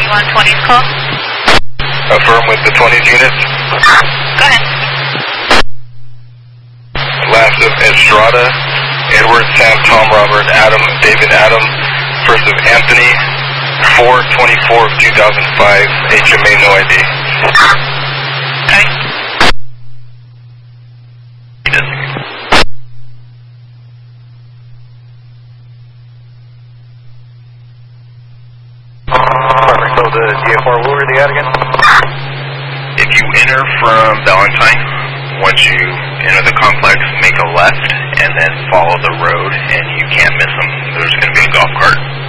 2120's call. Affirm with the 20s units. Go ahead. Last of Estrada, Edward, Sam, Tom, Robert, Adam, David, Adam. First of Anthony, 4/24/2005, HMA, no ID. Okay. So the GFR, what were they at again? If you enter from Valentine, once you enter the complex, make a left and then follow the road, and you can't miss them. There's going to be a golf cart